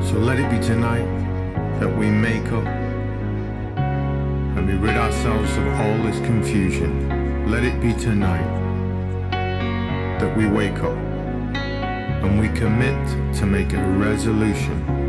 So let it be tonight that we make up and we rid ourselves of all this confusion. Let it be tonight that we wake up and we commit to make a resolution